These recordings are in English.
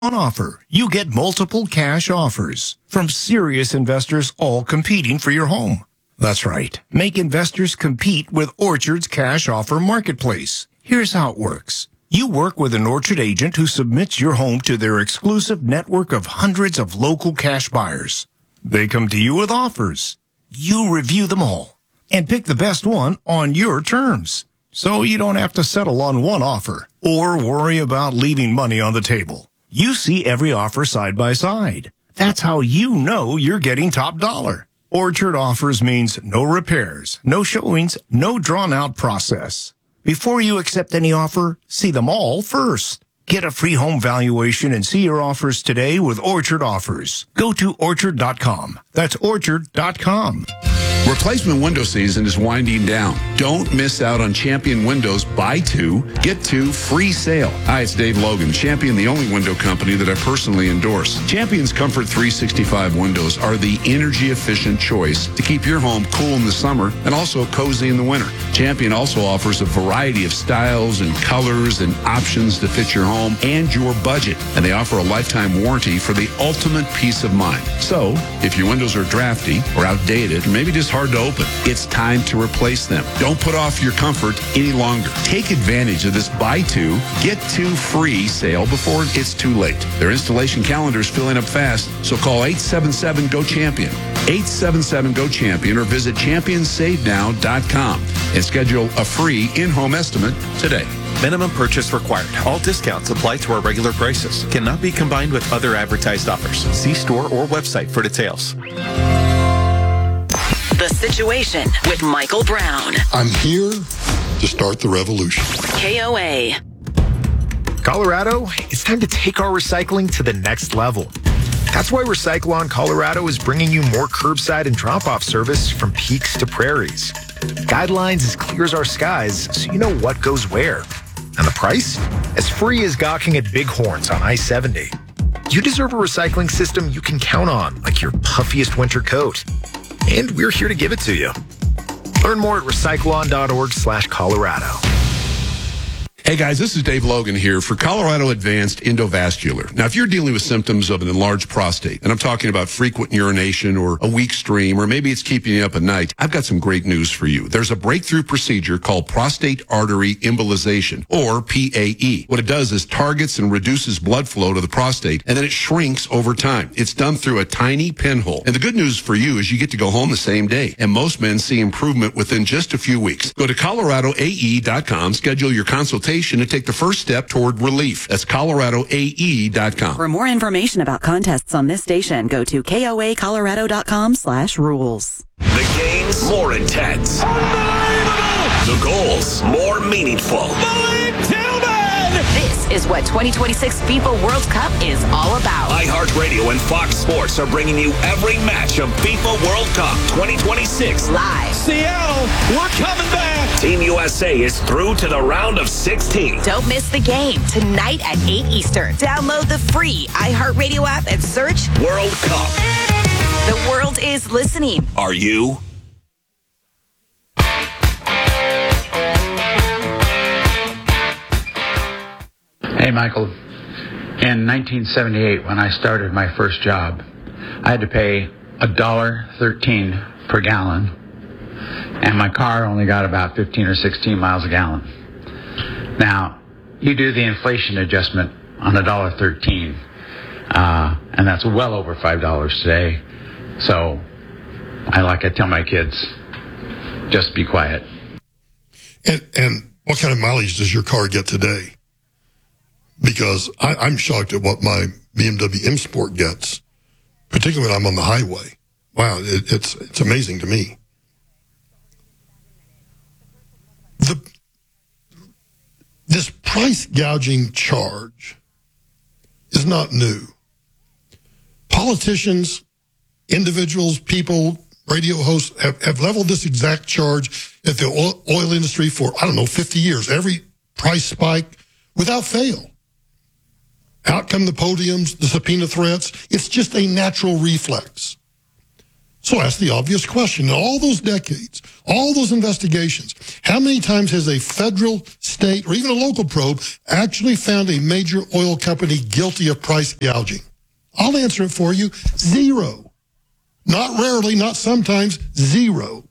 one offer, you get multiple cash offers from serious investors all competing for your home. That's right. Make investors compete with Orchard's cash offer marketplace. Here's how it works. You work with an Orchard agent who submits your home to their exclusive network of hundreds of local cash buyers. They come to you with offers. You review them all and pick the best one on your terms. So you don't have to settle on one offer or worry about leaving money on the table. You see every offer side by side. That's how you know you're getting top dollar. Orchard offers means no repairs, no showings, no drawn-out process. Before you accept any offer, see them all first. Get a free home valuation and see your offers today with Orchard Offers. Go to Orchard.com. That's Orchard.com. Replacement window season is winding down. Don't miss out on Champion Windows Buy Two, Get Two free sale. Hi, it's Dave Logan. Champion, the only window company that I personally endorse. Champion's Comfort 365 windows are the energy-efficient choice to keep your home cool in the summer and also cozy in the winter. Champion also offers a variety of styles and colors and options to fit your home and your budget. And they offer a lifetime warranty for the ultimate peace of mind. So, if your windows are drafty or outdated, or maybe just hard to open, it's time to replace them. Don't put off your comfort any longer. Take advantage of this buy two, get two free sale before it's too late. Their installation calendar is filling up fast, so call 877-GO-CHAMPION. 877-GO-CHAMPION or visit championsavenow.com and schedule a free in-home estimate today. Minimum purchase required. All discounts apply to our regular prices. Cannot be combined with other advertised offers. See store or website for details. The Situation with Michael Brown. I'm here to start the revolution. KOA. Colorado, it's time to take our recycling to the next level. That's why Recyclon Colorado is bringing you more curbside and drop-off service from peaks to prairies. Guidelines as clear as our skies, so you know what goes where. And the price? As free as gawking at Bighorns on I-70. You deserve a recycling system you can count on, like your puffiest winter coat. And we're here to give it to you. Learn more at recyclon.org/Colorado. Hey guys, this is Dave Logan here for Colorado Advanced Endovascular. Now, if you're dealing with symptoms of an enlarged prostate, and I'm talking about frequent urination or a weak stream, or maybe it's keeping you up at night, I've got some great news for you. There's a breakthrough procedure called prostate artery embolization, or PAE. What it does is targets and reduces blood flow to the prostate, and then it shrinks over time. It's done through a tiny pinhole. And the good news for you is you get to go home the same day, and most men see improvement within just a few weeks. Go to coloradoae.com, schedule your consultation, and take the first step toward relief. That's coloradoae.com. For more information about contests on this station, go to koacolorado.com/rules. The games more intense. The goals more meaningful. This is what 2026 FIFA World Cup is all about. iHeartRadio and Fox Sports are bringing you every match of FIFA World Cup 2026 Live. Seattle, we're coming back. Team USA is through to the round of 16. Don't miss the game tonight at 8 Eastern. Download the free iHeartRadio app and search World Cup. The world is listening. Are you? Hey, Michael. In 1978, when I started my first job, I had to pay $1.13 per gallon, and my car only got about 15 or 16 miles a gallon. Now, you do the inflation adjustment on $1.13, and that's well over $5 today. So, I tell my kids, just be quiet. And what kind of mileage does your car get today? Because I'm shocked at what my BMW M Sport gets, particularly when I'm on the highway. Wow, it's amazing to me. This price gouging charge is not new. Politicians, individuals, people, radio hosts have leveled this exact charge at the oil industry for, 50 years. Every price spike without fail. Out come the podiums, the subpoena threats. It's just a natural reflex. So ask the obvious question. In all those decades, all those investigations, how many times has a federal, state, or even a local probe actually found a major oil company guilty of price gouging? I'll answer it for you. 0. Not rarely, not sometimes, 0.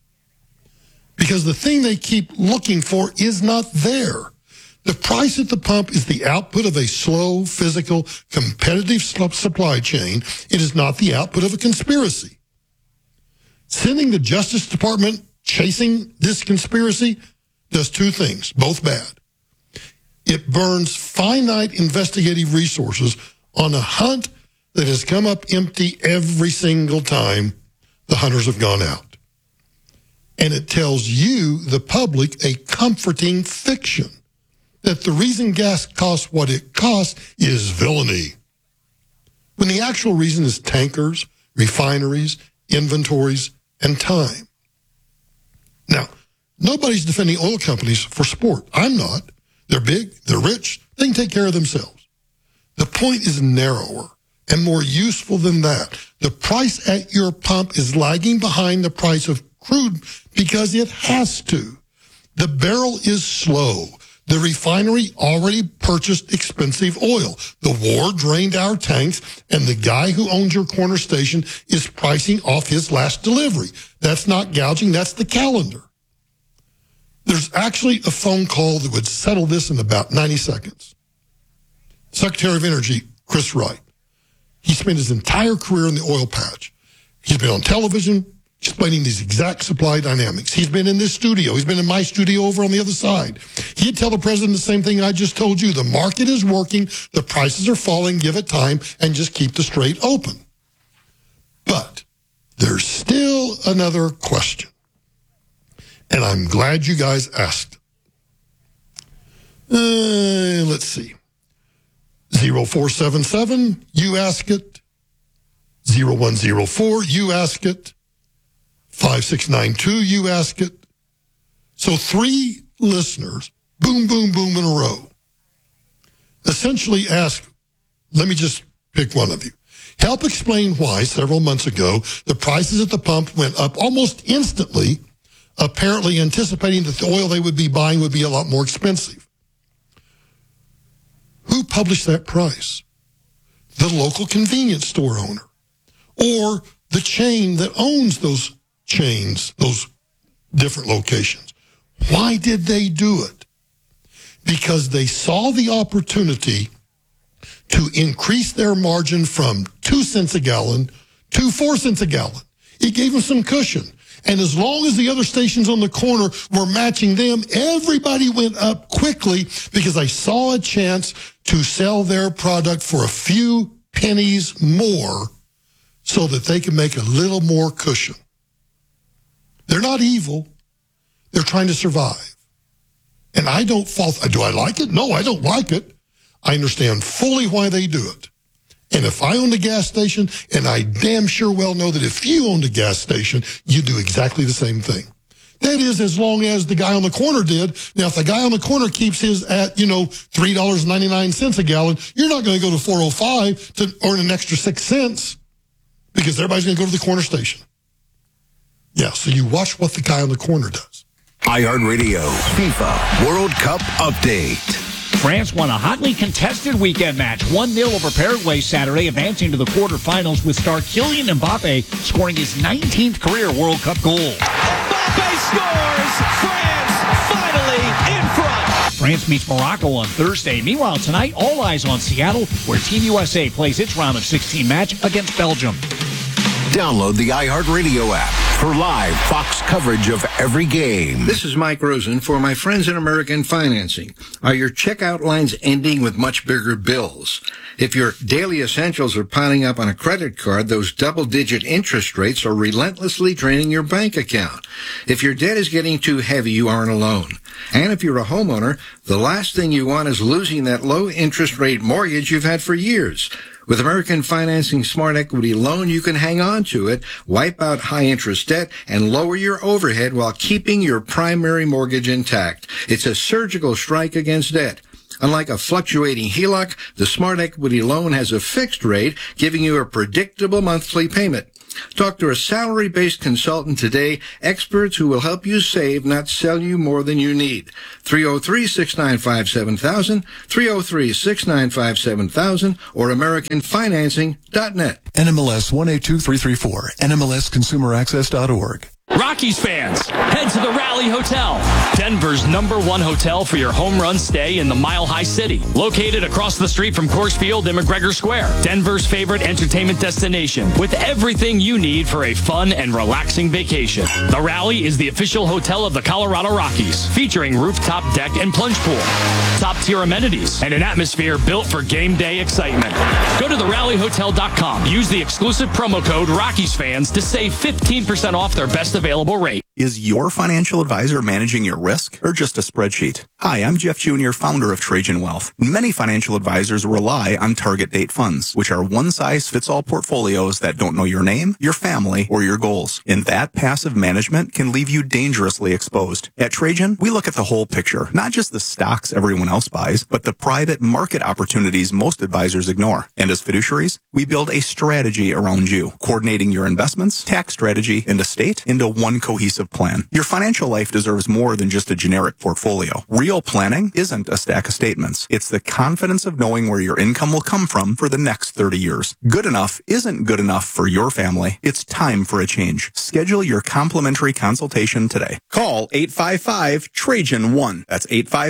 Because the thing they keep looking for is not there. The price at the pump is the output of a slow, physical, competitive supply chain. It is not the output of a conspiracy. Sending the Justice Department chasing this conspiracy does two things, both bad. It burns finite investigative resources on a hunt that has come up empty every single time the hunters have gone out. And it tells you, the public, a comforting fiction that the reason gas costs what it costs is villainy, when the actual reason is tankers, refineries, inventories, and time. Now, nobody's defending oil companies for sport. I'm not. They're big, they're rich, they can take care of themselves. The point is narrower and more useful than that. The price at your pump is lagging behind the price of crude because it has to. The barrel is slow. The refinery already purchased expensive oil. The war drained our tanks, and the guy who owns your corner station is pricing off his last delivery. That's not gouging, that's the calendar. There's actually a phone call that would settle this in about 90 seconds. Secretary of Energy, Chris Wright. He spent his entire career in the oil patch. He's been on television explaining these exact supply dynamics. He's been in this studio. He's been in my studio over on the other side. He'd tell the president the same thing I just told you. The market is working. The prices are falling. Give it time and just keep the strait open. But there's still another question. And I'm glad you guys asked. Let's see. 0477, you ask it. 0104, you ask it. 5692, you ask it. So 3 listeners, boom, boom, boom in a row, essentially ask, let me just pick one of you. Help explain why several months ago the prices at the pump went up almost instantly, apparently anticipating that the oil they would be buying would be a lot more expensive. Who published that price? The local convenience store owner or the chain that owns those chains, those different locations. Why did they do it? Because they saw the opportunity to increase their margin from 2 cents a gallon to 4 cents a gallon. It gave them some cushion. And as long as the other stations on the corner were matching them, everybody went up quickly because they saw a chance to sell their product for a few pennies more so that they could make a little more cushion. They're not evil. They're trying to survive. And I don't fault. Do I like it? No, I don't like it. I understand fully why they do it. And if I owned a gas station, and I damn sure well know that if you owned a gas station, you do exactly the same thing. That is, as long as the guy on the corner did. Now, if the guy on the corner keeps his at, $3.99 a gallon, you're not going to go to $4.05 to earn an extra 6 cents because everybody's going to go to the corner station. Yeah, so you watch what the guy on the corner does. iHeartRadio FIFA World Cup Update. France won a hotly contested weekend match, 1-0 over Paraguay Saturday, advancing to the quarterfinals with star Kylian Mbappe scoring his 19th career World Cup goal. Mbappe scores! France finally in front! France meets Morocco on Thursday. Meanwhile, tonight, all eyes on Seattle, where Team USA plays its round of 16 match against Belgium. Download the iHeartRadio app for live Fox coverage of every game. This is Mike Rosen for my friends in American Financing. Are your checkout lines ending with much bigger bills? If your daily essentials are piling up on a credit card, those double-digit interest rates are relentlessly draining your bank account. If your debt is getting too heavy, you aren't alone. And if you're a homeowner, the last thing you want is losing that low interest rate mortgage you've had for years. With American Financing Smart Equity Loan, you can hang on to it, wipe out high-interest debt, and lower your overhead while keeping your primary mortgage intact. It's a surgical strike against debt. Unlike a fluctuating HELOC, the Smart Equity Loan has a fixed rate, giving you a predictable monthly payment. Talk to a salary-based consultant today, experts who will help you save, not sell you more than you need. 303-695-7000, 303-695-7000, or AmericanFinancing.net. NMLS 182334, NMLSConsumerAccess.org. Rockies fans, head to the Rally Hotel, Denver's #1 hotel for your home run stay in the Mile High City. Located across the street from Coors Field and McGregor Square, Denver's favorite entertainment destination with everything you need for a fun and relaxing vacation. The Rally is the official hotel of the Colorado Rockies, featuring rooftop deck and plunge pool, top-tier amenities, and an atmosphere built for game day excitement. Go to therallyhotel.com. Use the exclusive promo code Rockies fans to save 15% off their best available rate. Is your financial advisor managing your risk or just a spreadsheet? Hi, I'm Jeff Jr., founder of Trajan Wealth. Many financial advisors rely on target date funds, which are one-size-fits-all portfolios that don't know your name, your family, or your goals. And that passive management can leave you dangerously exposed. At Trajan, we look at the whole picture, not just the stocks everyone else buys, but the private market opportunities most advisors ignore. And as fiduciaries, we build a strategy around you, coordinating your investments, tax strategy, and estate into one cohesive plan. Your financial life deserves more than just a generic portfolio. Real planning isn't a stack of statements. It's the confidence of knowing where your income will come from for the next 30 years. Good enough isn't good enough for your family. It's time for a change. Schedule your complimentary consultation today. Call 855-TRAJAN-1. That's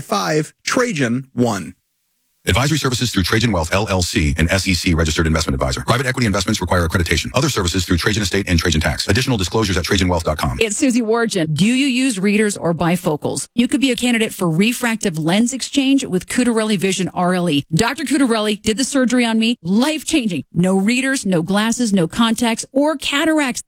855-TRAJAN-1. Advisory services through Trajan Wealth, LLC, an SEC registered investment advisor. Private equity investments require accreditation. Other services through Trajan Estate and Trajan Tax. Additional disclosures at TrajanWealth.com. It's Susie Wargin. Do you use readers or bifocals? You could be a candidate for refractive lens exchange with Cudarelli Vision RLE. Dr. Cudarelli did the surgery on me. Life-changing. No readers, no glasses, no contacts, or cataracts.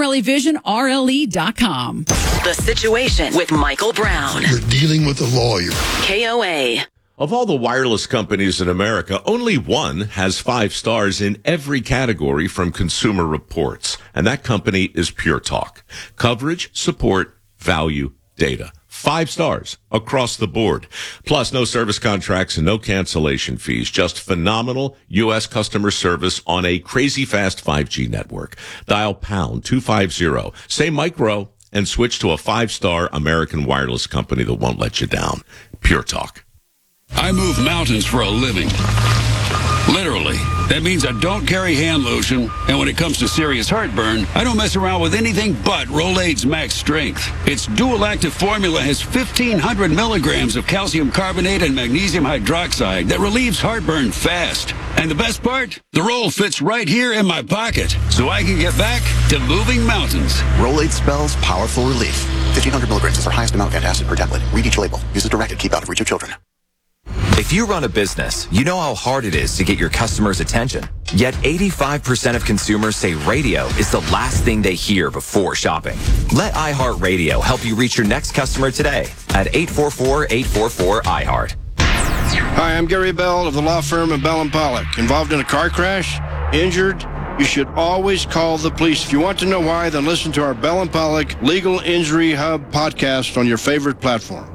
CudarelliVisionRLE.com. The Situation with Michael Brown. You're dealing with a lawyer. KOA. Of all the wireless companies in America, only one has 5 stars in every category from Consumer Reports, and that company is Pure Talk. Coverage, support, value, data. 5 stars across the board. Plus, no service contracts and no cancellation fees. Just phenomenal U.S. customer service on a crazy fast 5G network. Dial pound 250. Say micro and switch to a 5-star American wireless company that won't let you down. Pure Talk. I move mountains for a living. Literally. That means I don't carry hand lotion, and when it comes to serious heartburn, I don't mess around with anything but Rolaids Max Strength. Its dual-active formula has 1,500 milligrams of calcium carbonate and magnesium hydroxide that relieves heartburn fast. And the best part? The roll fits right here in my pocket, so I can get back to moving mountains. Rolaids spells powerful relief. 1,500 milligrams is our highest amount of antacid per tablet. Read each label. Use as directed. Keep out of reach of children. If you run a business, you know how hard it is to get your customers' attention. Yet 85% of consumers say radio is the last thing they hear before shopping. Let iHeartRadio help you reach your next customer today at 844-844-iHeart. Hi, I'm Gary Bell of the law firm of Bell & Pollock. Involved in a car crash? Injured? You should always call the police. If you want to know why, then listen to our Bell & Pollock Legal Injury Hub podcast on your favorite platform.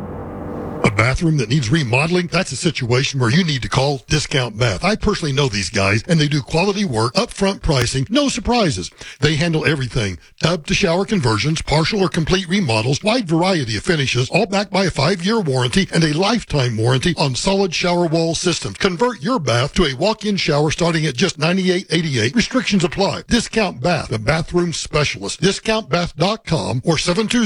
A bathroom that needs remodeling? That's a situation where you need to call Discount Bath. I personally know these guys, and they do quality work, upfront pricing, no surprises. They handle everything. Tub to shower conversions, partial or complete remodels, wide variety of finishes, all backed by a 5-year warranty and a lifetime warranty on solid shower wall systems. Convert your bath to a walk-in shower starting at just $98.88. Restrictions apply. Discount Bath, the bathroom specialist. DiscountBath.com or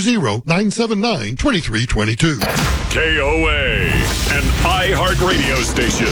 720-979-2322. KOA, an iHeartRadio station.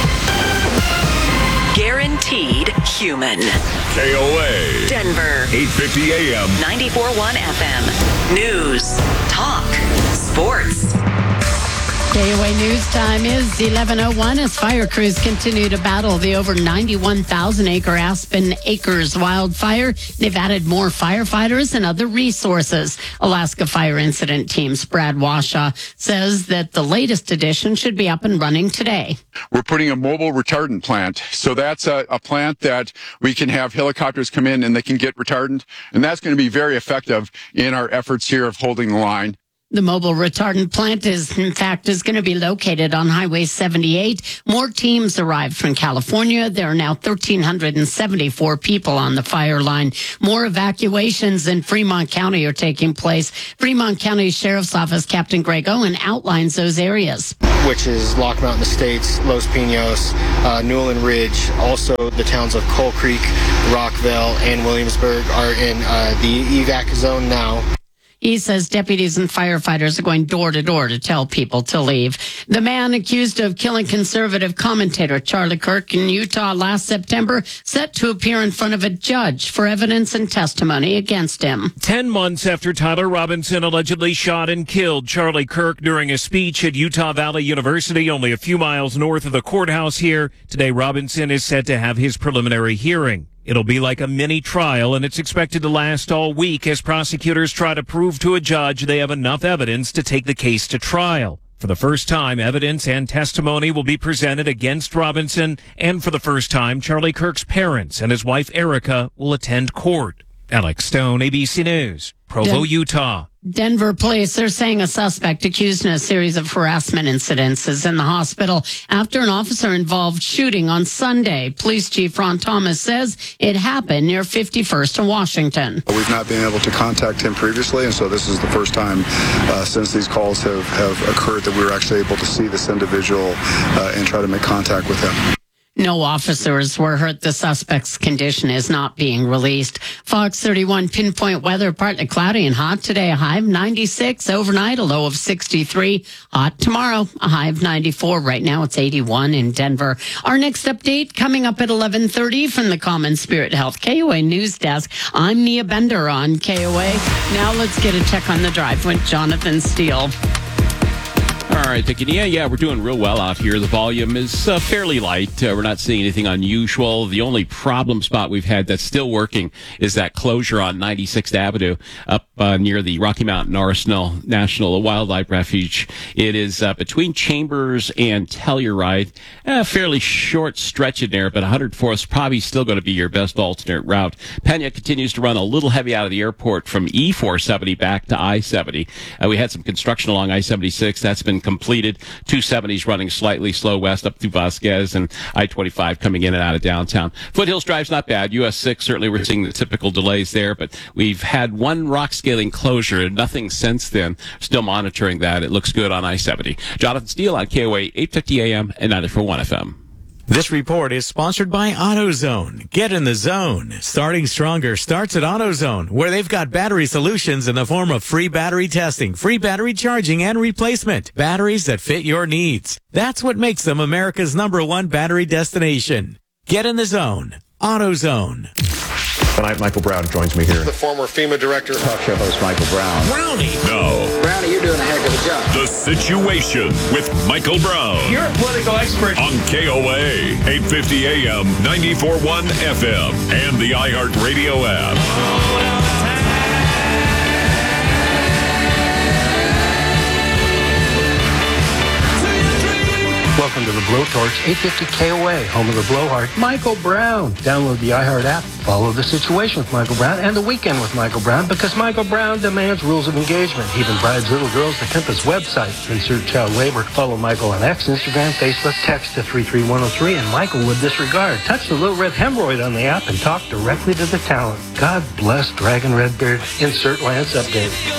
Guaranteed human. KOA. Denver. 850 AM. 94.1 FM. News. Talk. Sports. KOA News Time is 11:01 as fire crews continue to battle the over 91,000-acre Aspen Acres wildfire. They've added more firefighters and other resources. Alaska Fire Incident Team's Brad Washaw says that the latest addition should be up and running today. We're putting a mobile retardant plant. So that's a plant that we can have helicopters come in and they can get retardant. And that's going to be very effective in our efforts here of holding the line. The mobile retardant plant is going to be located on Highway 78. More teams arrived from California. There are now 1,374 people on the fire line. More evacuations in Fremont County are taking place. Fremont County Sheriff's Office Captain Greg Owen outlines those areas, which is Lock Mountain Estates, Los Pinos, Newland Ridge. Also, the towns of Coal Creek, Rockville, and Williamsburg are in the evac zone now. He says deputies and firefighters are going door to door to tell people to leave. The man accused of killing conservative commentator Charlie Kirk in Utah last September set to appear in front of a judge for evidence and testimony against him. 10 months after Tyler Robinson allegedly shot and killed Charlie Kirk during a speech at Utah Valley University, only a few miles north of the courthouse here, today Robinson is set to have his preliminary hearing. It'll be like a mini trial, and it's expected to last all week as prosecutors try to prove to a judge they have enough evidence to take the case to trial. For the first time, evidence and testimony will be presented against Robinson, and for the first time, Charlie Kirk's parents and his wife Erica will attend court. Alex Stone, ABC News, Provo, Utah. Denver police are saying a suspect accused in a series of harassment incidents is in the hospital after an officer-involved shooting on Sunday. Police Chief Ron Thomas says it happened near 51st and Washington. We've not been able to contact him previously, and so this is the first time since these calls have occurred that we were actually able to see this individual and try to make contact with him. No officers were hurt. The suspect's condition is not being released. Fox 31 pinpoint weather, partly cloudy and hot today. A high of 96. Overnight, a low of 63. Hot tomorrow, a high of 94. Right now, it's 81 in Denver. Our next update coming up at 11:30 from the Common Spirit Health KOA News Desk. I'm Nia Bender on KOA. Now let's get a check on the drive with Jonathan Steele. All right, thank you, Nia. Yeah, we're doing real well out here. The volume is fairly light. We're not seeing anything unusual. The only problem spot we've had that's still working is that closure on 96th Avenue up near the Rocky Mountain Arsenal National Wildlife Refuge. It is between Chambers and Telluride. A fairly short stretch in there, but 104th is probably still going to be your best alternate route. Pena continues to run a little heavy out of the airport from E470 back to I-70. We had some construction along I-76. That's been completed. 270s running slightly slow west up through Vasquez, and I-25 coming in and out of downtown. Foothills Drive's not bad. US 6, certainly we're seeing the typical delays there, but we've had one rock scaling closure and nothing since then. Still monitoring that. It looks good on I-70. Jonathan Steele on KOA 850 AM and 94.1 FM. This report is sponsored by AutoZone. Get in the zone. Starting stronger starts at AutoZone, where they've got battery solutions in the form of free battery testing, free battery charging, and replacement. Batteries that fit your needs. That's what makes them America's #1 battery destination. Get in the zone. AutoZone. Tonight, Michael Brown joins me here. The former FEMA director. Talk show host Michael Brown. Brownie. No. Brownie, you're doing a heck of a job. The Situation with Michael Brown. You're a political expert. On KOA, 850 AM, 94.1 FM, and the iHeartRadio app. Welcome to the Blowtorch 850 KOA, home of the blowhard, Michael Brown. Download the iHeart app, follow The Situation with Michael Brown and The Weekend with Michael Brown, because Michael Brown demands rules of engagement. He even bribes little girls to pimp his website, insert child labor. Follow Michael on X, Instagram, Facebook, text to 33103, and Michael would disregard. Touch the little red hemorrhoid on the app and talk directly to the talent. God bless Dragon Redbeard. Insert Lance update.